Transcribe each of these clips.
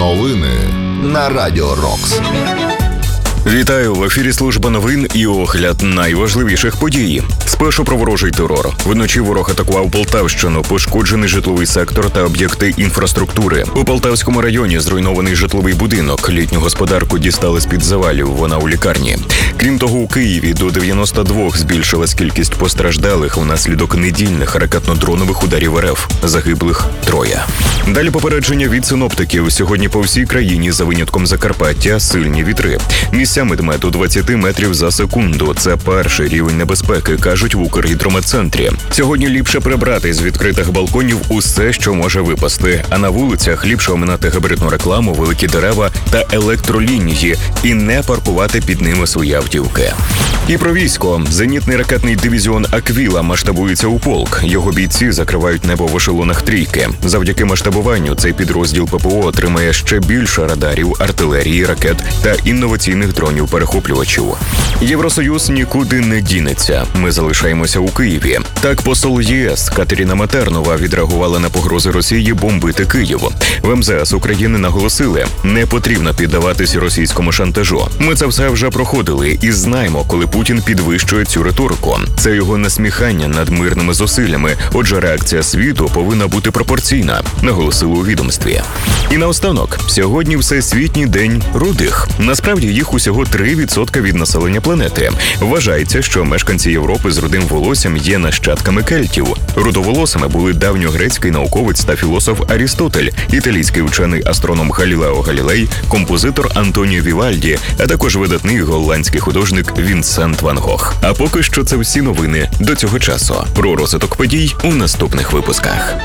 Новини на Радіо Рокс. Вітаю! В ефірі служба новин і огляд найважливіших подій. Спершу про ворожий терор. Вночі ворог атакував Полтавщину, пошкоджений житловий сектор та об'єкти інфраструктури. У Полтавському районі зруйнований житловий будинок. Літню господарку дістали з-під завалів, вона у лікарні. Крім того, у Києві до 92 збільшилась кількість постраждалих внаслідок недільних ракетно-дронових ударів РФ. Загиблих 3. Далі попередження від синоптиків. Сьогодні по всій країні, за винятком Закарпаття, сильні вітри. Місцями дме до 20 метрів за секунду. Це перший рівень небезпеки, кажуть в Укргідрометцентрі. Сьогодні ліпше прибрати з відкритих балконів усе, що може випасти. А на вулицях ліпше оминати габаритну рекламу, великі дерева та електролінії і не паркувати під ними свої автівки. І про військо. Зенітний ракетний дивізіон «Аквіла» масштабується у полк. Його бійці закривають небо в ешелонах трійки. Завдяки масштабуванню цей підрозділ ППО отримає ще більше радарів, артилерії, ракет та інноваційних дронів-перехоплювачів. Євросоюз нікуди не дінеться. Ми залишаємося у Києві. Так, посол ЄС Катерина Матернова відреагувала на погрози Росії бомбити Київ. В МЗС України наголосили, не потрібно піддаватись російському шантажу. Ми це все вже проходили і знаємо, коли Путін підвищує цю риторику. Це його насміхання над мирними зусиллями. Отже, реакція світу повинна бути пропорційна, наголосили у відомстві. І наостанок, сьогодні Всесвітній день рудих. Насправді їх усього 3% від населення планети. Вважається, що мешканці Європи з рудим волоссям є нащадками кельтів. Рудоволосими були давньогрецький науковець та філософ Арістотель, італійський вчений-астроном Галілео Галілей, композитор Антоніо Вівальді, а також видатний голландський художник Вінсент Ван Гог. А поки що це всі новини до цього часу. Про розвиток подій у наступних випусках.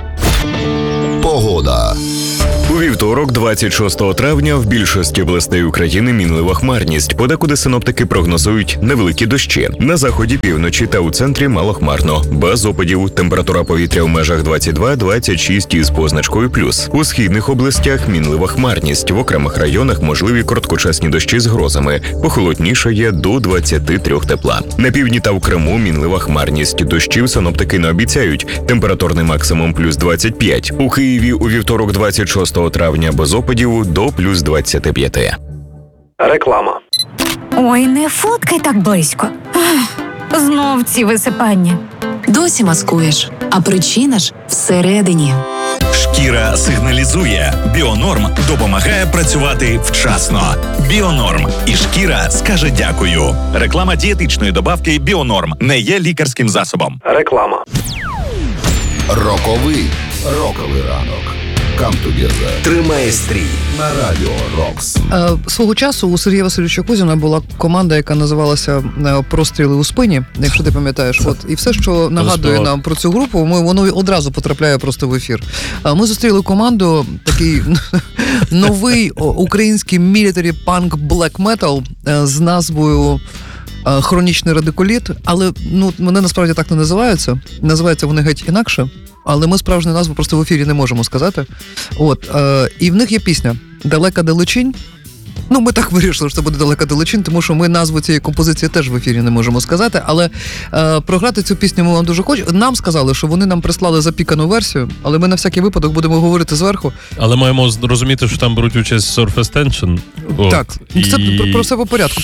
Погода. У вівторок, 26 травня, в більшості областей України мінлива хмарність. Подекуди синоптики прогнозують невеликі дощі. На заході, півночі та у центрі малохмарно. Без опадів. Температура повітря в межах 22-26 із позначкою плюс. У східних областях мінлива хмарність. В окремих районах можливі короткочасні дощі з грозами. Похолоднішає до 23 тепла. На півдні та в Криму мінлива хмарність. Дощів синоптики не обіцяють. Температурний максимум плюс 25. У Києві у вівторок, 26 травня, без опадів до плюс 25. Реклама. Ой, не фоткай так близько. Знов ці висипання. Досі маскуєш, а причина ж всередині. Шкіра сигналізує. Біонорм допомагає працювати вчасно. Біонорм. І шкіра скаже дякую. Реклама дієтичної добавки Біонорм не є лікарським засобом. Реклама. Роковий ранок. Come together. Тримає стрій на Радіо Рокс. Свого часу у Сергія Васильовича Кузіна була команда, яка називалася «Простріли у спині», якщо ти пам'ятаєш. І все, що нагадує нам про цю групу, воно одразу потрапляє просто в ефір. Ми зустріли команду, такий новий український military punk black metal з назвою «Хронічний радикуліт», але вони насправді так не називаються. Називаються вони геть інакше. Але ми справжню назву просто в ефірі не можемо сказати. І в них є пісня «Далека далечінь». Ми так вирішили, що це буде «Далека далечінь», тому що ми назву цієї композиції теж в ефірі не можемо сказати, але програти цю пісню ми вам дуже хочемо. Нам сказали, що вони нам прислали запікану версію, але ми на всякий випадок будемо говорити зверху. Але маємо розуміти, що там беруть участь Surface Tension. Так, це про все по порядку.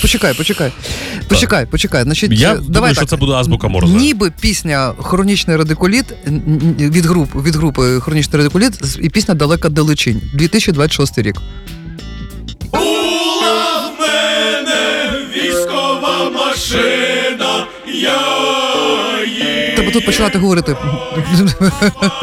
Почекай. Значить, я думаю, що це буде азбука Морзе. Ніби пісня «Хронічний радикуліт» від групи «Хронічний радикуліт» і пісня «Далека далечінь», 2026 рік. Була в мене військова машина, я її... Треба тут починати говорити.